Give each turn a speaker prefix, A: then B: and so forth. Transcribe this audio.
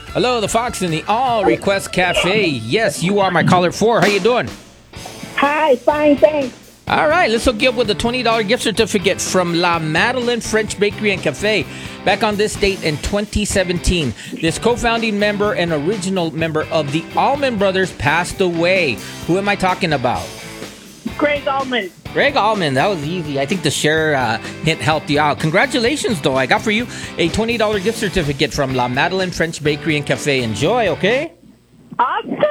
A: Hello, the Fox in the All Request Cafe. Yes, you are my caller 4. How you doing?
B: Hi, fine, thanks.
A: All right, let's hook you up with a $20 gift certificate from La Madeleine French Bakery and Cafe. Back on this date in 2017, this co-founding member and original member of the Allman Brothers passed away. Who am I talking about?
B: Greg Allman.
A: Greg Allman. That was easy. I think the share hint helped you out. Congratulations, though. I got for you a $20 gift certificate from La Madeleine French Bakery and Cafe. Enjoy, okay?
B: Awesome.